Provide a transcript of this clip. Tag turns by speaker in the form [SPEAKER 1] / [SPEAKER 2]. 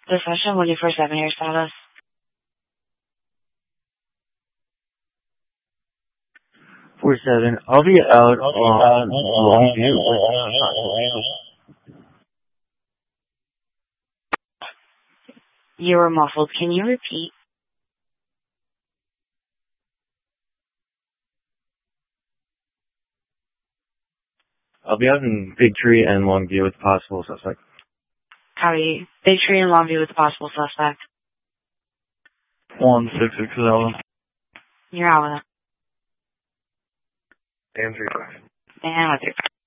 [SPEAKER 1] Discussion 147, your status.
[SPEAKER 2] Four seven. I'll be out on.
[SPEAKER 1] You were muffled. Can you repeat?
[SPEAKER 2] I'll be out in Big Tree and Longview with possible suspect.
[SPEAKER 1] Copy. Big Tree and Longview with a possible suspect.
[SPEAKER 2] 1667.
[SPEAKER 1] You're out with it.
[SPEAKER 2] And 35.
[SPEAKER 1] And with you.